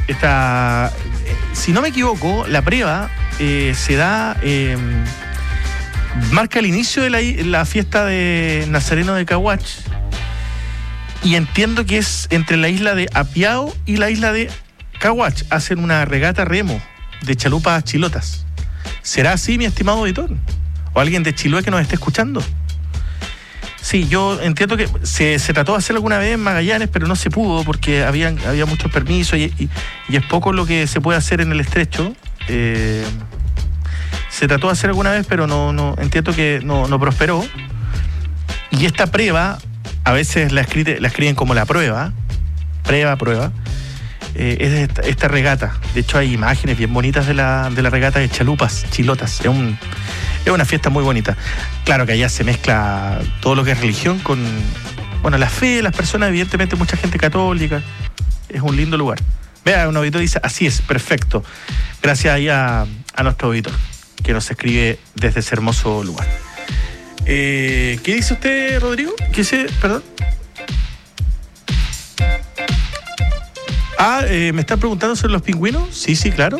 si no me equivoco, la prueba se da, marca el inicio de la fiesta de Nazareno de Caguach, y entiendo que es entre la isla de Apiao y la isla de Caguach. Hacen una regata remo de chalupas chilotas. ¿Será así, mi estimado auditor? ¿O alguien de Chiloé que nos esté escuchando? Sí, yo entiendo que se trató de hacer alguna vez en Magallanes, pero no se pudo porque había muchos permisos y es poco lo que se puede hacer en el estrecho. Se trató de hacer alguna vez, pero no entiendo que no prosperó. Y esta prueba, a veces la escriben como la prueba, es esta regata. De hecho, hay imágenes bien bonitas de la regata de chalupas chilotas. Es una fiesta muy bonita. Claro que allá se mezcla todo lo que es religión con, la fe de las personas, evidentemente mucha gente católica. Es un lindo lugar. Vea, un auditor dice, así es, perfecto. Gracias ahí a nuestro auditor, que nos escribe desde ese hermoso lugar. ¿Qué dice usted, Rodrigo? ¿Qué dice? Perdón. ¿Me están preguntando sobre los pingüinos? Sí, claro.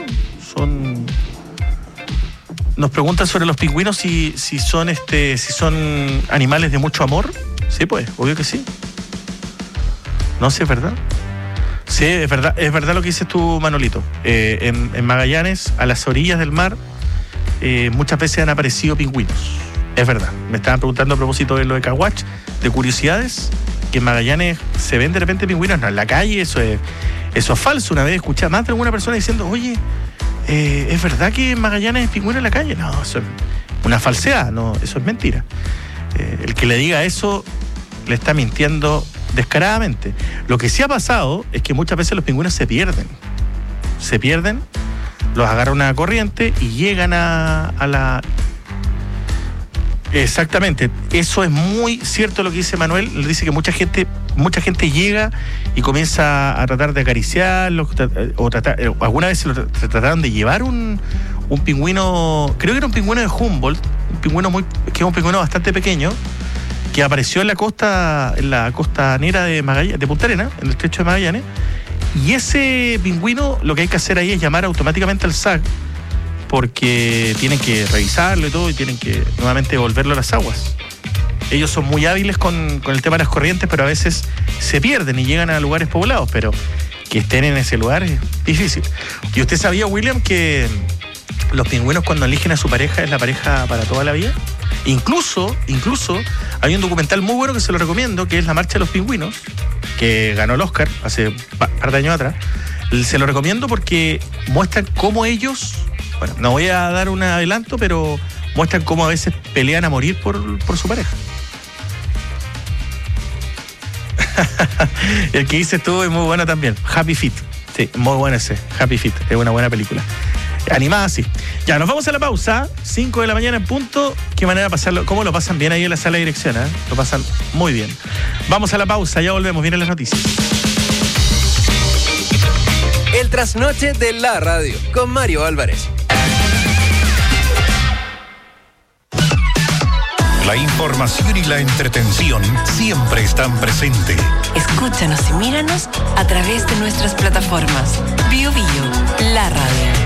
Nos preguntan sobre los pingüinos si son animales de mucho amor. Sí, pues, obvio que sí. No sé, ¿es verdad? Sí, es verdad lo que dices tú, Manolito. En Magallanes, a las orillas del mar, muchas veces han aparecido pingüinos. Es verdad. Me estaban preguntando a propósito de lo de Caguach, de curiosidades, que en Magallanes se ven de repente pingüinos. No, en la calle, eso es falso. Una vez escuché a más de alguna persona diciendo, oye, ¿es verdad que en Magallanes hay pingüinos en la calle? No, eso es una falsedad, no, eso es mentira. El que le diga eso le está mintiendo descaradamente. Lo que sí ha pasado es que muchas veces los pingüinos se pierden, los agarra una corriente y llegan a la... Exactamente, eso es muy cierto lo que dice Manuel. Le dice que mucha gente llega y comienza a tratar de acariciarlo, alguna vez se trataron de llevar un pingüino, creo que era un pingüino de Humboldt, que es un pingüino bastante pequeño, que apareció en la costanera de Magallanes, de Punta Arenas, en el estrecho de Magallanes, y ese pingüino lo que hay que hacer ahí es llamar automáticamente al SAC, porque tienen que revisarlo y todo, y tienen que nuevamente devolverlo a las aguas. Ellos son muy hábiles con el tema de las corrientes, pero a veces se pierden y llegan a lugares poblados, pero que estén en ese lugar es difícil. ¿Y usted sabía, William, que los pingüinos cuando eligen a su pareja es la pareja para toda la vida? Incluso hay un documental muy bueno que se lo recomiendo, que es La Marcha de los Pingüinos, que ganó el Oscar hace un par de años atrás. Se lo recomiendo porque muestran cómo ellos... Bueno, no voy a dar un adelanto, pero muestran cómo a veces pelean a morir por su pareja. El que dices tú es muy bueno también. Happy Feet. Sí, muy bueno ese. Happy Feet. Es una buena película. Animada, sí. Ya, nos vamos a la pausa. 5 de la mañana en punto. Qué manera de pasarlo. ¿Cómo lo pasan bien ahí en la sala de dirección? Lo pasan muy bien. Vamos a la pausa. Ya volvemos. Vienen las noticias. El trasnoche de la radio con Mario Álvarez. La información y la entretención siempre están presentes. Escúchanos y míranos a través de nuestras plataformas. Bio, la radio.